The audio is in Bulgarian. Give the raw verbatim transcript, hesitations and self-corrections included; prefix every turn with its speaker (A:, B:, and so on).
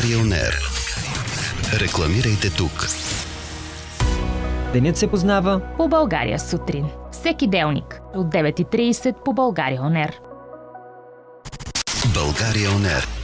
A: България Он Ер. Рекламирайте тук.
B: Денят се познава
C: по България сутрин. Всеки делник от девет и трийсет по България Он Ер.
A: България Он Ер.